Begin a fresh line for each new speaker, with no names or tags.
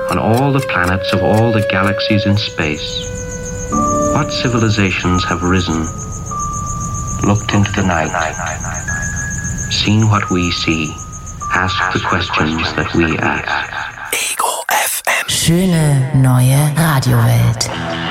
on all the planets of all the galaxies in space. What civilizations have risen, looked into the night, seen what we see, asked the questions that we ask.
Ego FM. Schöne neue Radiowelt.